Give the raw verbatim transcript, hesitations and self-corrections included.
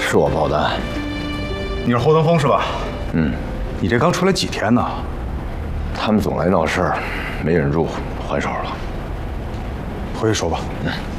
是我爆的案。 你是霍登峰是吧？ 嗯。 你这刚出来几天呢？ 他们总来闹事儿，没忍住还手了。 回去说吧。 嗯。